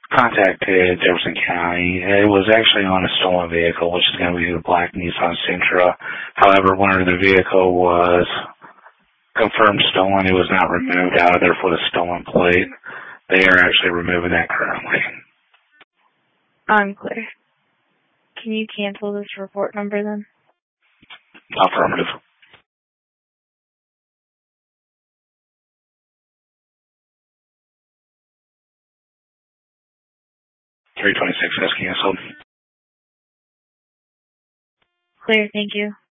contacted Jefferson County. It was actually on a stolen vehicle, which is going to be the black Nissan Sentra. However, when the vehicle was confirmed stolen, it was not removed out of there for the stolen plate. They are actually removing that currently. Unclear. Can you cancel this report number then? Affirmative. $326 has canceled. Clear, thank you.